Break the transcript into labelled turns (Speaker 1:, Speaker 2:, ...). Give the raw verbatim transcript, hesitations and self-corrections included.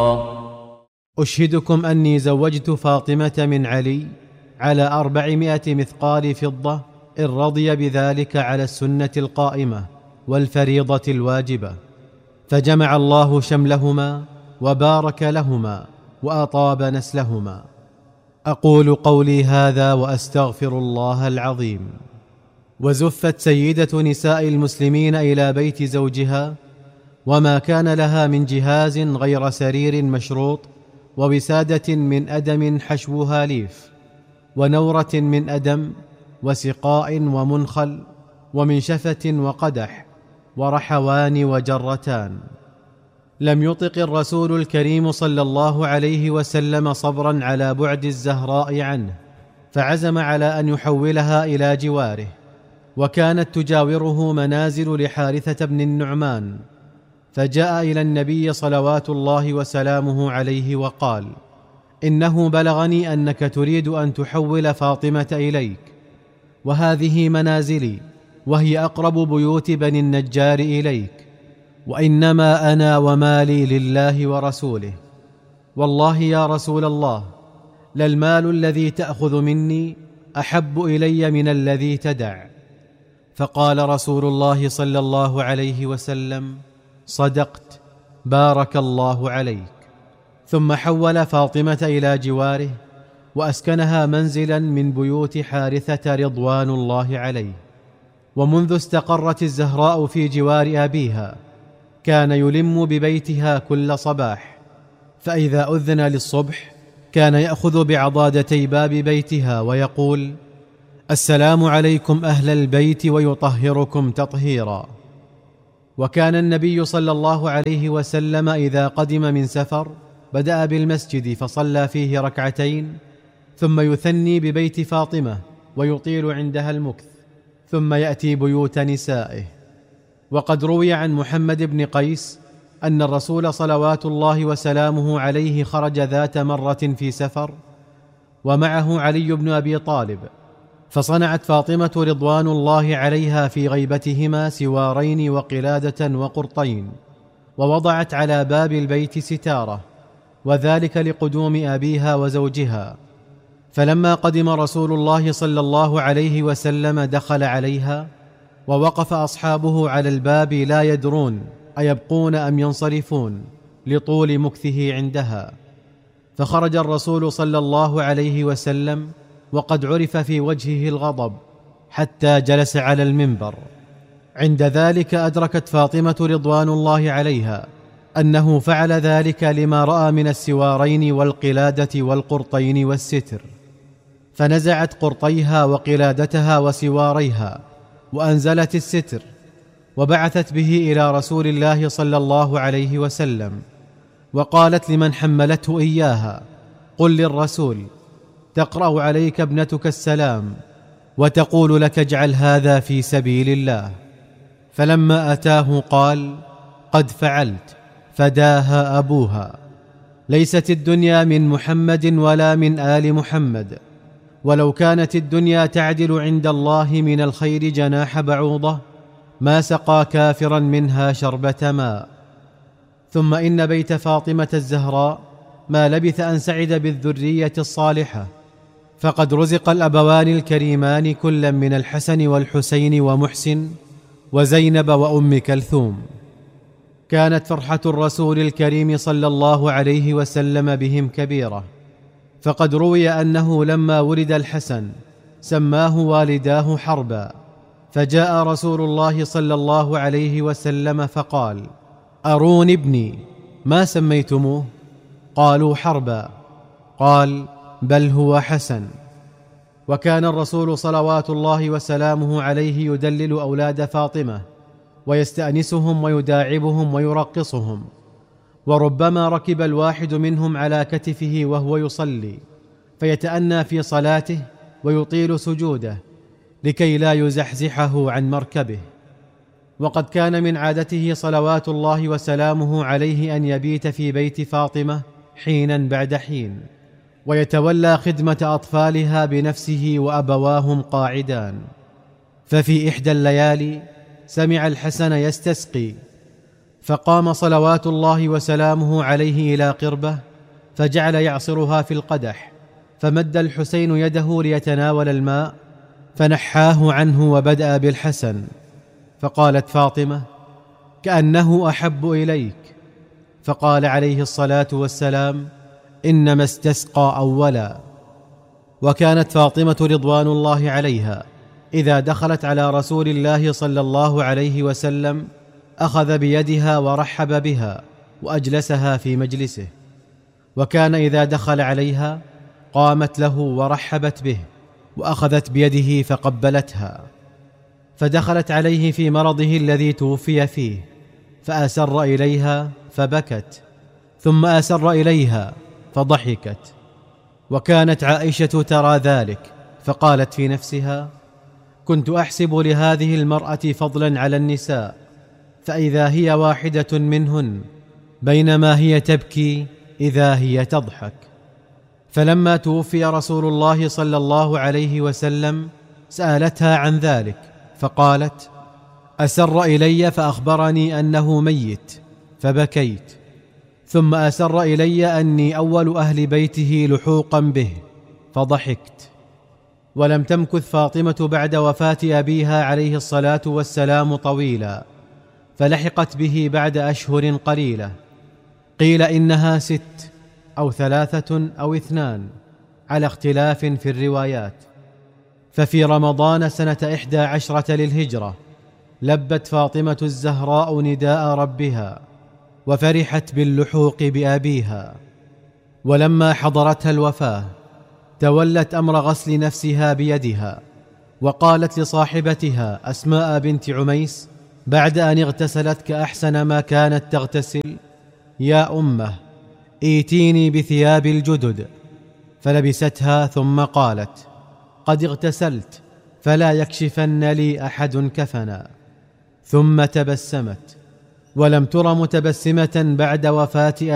Speaker 1: أشهدكم أني زوجت فاطمة من علي على أربعمائة مثقال فضة إن رضي بذلك على السنة القائمة والفريضة الواجبة. فجمع الله شملهما وبارك لهما وأطاب نسلهما. أقول قولي هذا وأستغفر الله العظيم. وزفت سيدة نساء المسلمين إلى بيت زوجها، وما كان لها من جهاز غير سرير مشروط، ووسادة من أدم حشوها ليف، ونورة من أدم، وسقاء ومنخل، ومنشفة وقدح، ورحوان وجرتان. لم يطق الرسول الكريم صلى الله عليه وسلم صبرا على بعد الزهراء عنه، فعزم على أن يحولها إلى جواره. وكانت تجاوره منازل لحارثة بن النعمان، فجاء إلى النبي صلوات الله وسلامه عليه وقال: إنه بلغني أنك تريد أن تحول فاطمة إليك، وهذه منازلي، وهي أقرب بيوت بني النجار إليك، وإنما أنا ومالي لله ورسوله. والله يا رسول الله، للمال الذي تأخذ مني أحب إلي من الذي تدع. فقال رسول الله صلى الله عليه وسلم: صدقت، بارك الله عليك. ثم حول فاطمة إلى جواره، وأسكنها منزلا من بيوت حارثة رضوان الله عليه. ومنذ استقرت الزهراء في جوار أبيها، كان يلم ببيتها كل صباح، فإذا أذن للصبح كان يأخذ بعضادتي باب بيتها ويقول: السلام عليكم أهل البيت، ويطهركم تطهيرا. وكان النبي صلى الله عليه وسلم إذا قدم من سفر بدأ بالمسجد فصلى فيه ركعتين، ثم يثني ببيت فاطمة ويطيل عندها المكث، ثم يأتي بيوت نسائه. وقد روي عن محمد بن قيس أن الرسول صلوات الله وسلامه عليه خرج ذات مرة في سفر، ومعه علي بن أبي طالب، فصنعت فاطمة رضوان الله عليها في غيبتهما سوارين وقلادة وقرطين، ووضعت على باب البيت ستارة، وذلك لقدوم أبيها وزوجها. فلما قدم رسول الله صلى الله عليه وسلم دخل عليها، ووقف أصحابه على الباب لا يدرون أيبقون أم ينصرفون لطول مكثه عندها. فخرج الرسول صلى الله عليه وسلم وقد عرف في وجهه الغضب، حتى جلس على المنبر. عند ذلك أدركت فاطمة رضوان الله عليها أنه فعل ذلك لما رأى من السوارين والقلادة والقرطين والستر، فنزعت قرطيها وقلادتها وسواريها، وأنزلت الستر، وبعثت به إلى رسول الله صلى الله عليه وسلم، وقالت لمن حملته إياها: قل للرسول تقرأ عليك ابنتك السلام، وتقول لك اجعل هذا في سبيل الله. فلما أتاه قال: قد فعلت، فداها أبوها. ليست الدنيا من محمد ولا من آل محمد، ولو كانت الدنيا تعدل عند الله من الخير جناح بعوضة ما سقى كافرا منها شربة ماء. ثم إن بيت فاطمة الزهراء ما لبث أن سعد بالذرية الصالحة، فقد رزق الأبوان الكريمان كلا من الحسن والحسين ومحسن وزينب وأم كلثوم. كانت فرحة الرسول الكريم صلى الله عليه وسلم بهم كبيرة، فقد روي أنه لما ولد الحسن سماه والداه حربا، فجاء رسول الله صلى الله عليه وسلم فقال: أرون ابني، ما سميتموه؟ قالوا حربا. قال: بل هو حسن. وكان الرسول صلوات الله وسلامه عليه يدلل أولاد فاطمة، ويستأنسهم ويداعبهم ويرقصهم، وربما ركب الواحد منهم على كتفه وهو يصلي، فيتأنى في صلاته ويطيل سجوده لكي لا يزحزحه عن مركبه. وقد كان من عادته صلوات الله وسلامه عليه أن يبيت في بيت فاطمة حينا بعد حين، ويتولى خدمة أطفالها بنفسه وأبواهم قاعدان. ففي إحدى الليالي سمع الحسن يستسقي، فقام صلوات الله وسلامه عليه إلى قربة فجعل يعصرها في القدح، فمد الحسين يده ليتناول الماء فنحاه عنه وبدأ بالحسن، فقالت فاطمة: كأنه أحب إليك. فقال عليه الصلاة والسلام: إنما استسقى أولا. وكانت فاطمة رضوان الله عليها إذا دخلت على رسول الله صلى الله عليه وسلم أخذ بيدها ورحب بها وأجلسها في مجلسه، وكان إذا دخل عليها قامت له ورحبت به وأخذت بيده فقبلتها. فدخلت عليه في مرضه الذي توفي فيه فأسر إليها فبكت، ثم أسر إليها فضحكت. وكانت عائشة ترى ذلك فقالت في نفسها: كنت أحسب لهذه المرأة فضلا على النساء، فإذا هي واحدة منهن، بينما هي تبكي إذا هي تضحك. فلما توفي رسول الله صلى الله عليه وسلم سألتها عن ذلك فقالت: أسر إلي فأخبرني أنه ميت فبكيت، ثم أسر إلي أني أول أهل بيته لحوقا به فضحكت. ولم تمكث فاطمة بعد وفاة أبيها عليه الصلاة والسلام طويلا، فلحقت به بعد أشهر قليلة، قيل إنها ست أو ثلاثة أو اثنان على اختلاف في الروايات. ففي رمضان سنة إحدى عشرة للهجرة لبت فاطمة الزهراء نداء ربها وفرحت باللحوق بأبيها. ولما حضرتها الوفاة تولت أمر غسل نفسها بيدها، وقالت لصاحبتها أسماء بنت عميس بعد أن اغتسلت كأحسن ما كانت تغتسل: يا أمه، ائتيني بثياب الجدد. فلبستها ثم قالت: قد اغتسلت، فلا يكشفن لي أحد كفنا. ثم تبسمت، ولم تر متبسمة بعد وفاة